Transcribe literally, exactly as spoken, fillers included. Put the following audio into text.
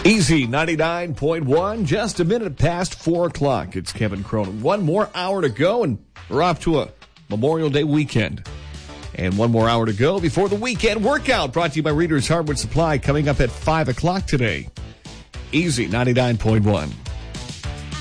Easy ninety-nine point one, just a minute past four o'clock. It's Kevin Cronin. One more hour to go, and we're off to a Memorial Day weekend. And one more hour to go before the weekend workout, brought to you by Reader's Hardwood Supply, coming up at five o'clock today. Easy ninety-nine point one.